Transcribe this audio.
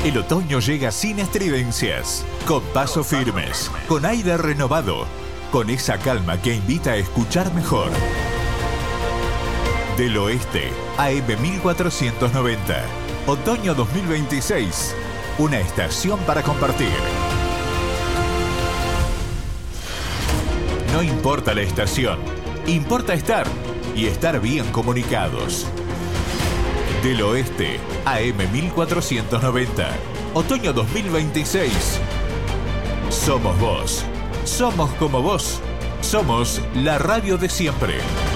El otoño llega sin estridencias, con pasos firmes, con aire renovado, con esa calma que invita a escuchar mejor. Del Oeste, AM 1490, otoño 2026, una estación para compartir. No importa la estación, importa estar y estar bien comunicados. Del Oeste, AM 1490, otoño 2026. Somos vos, somos como vos, somos la radio de siempre.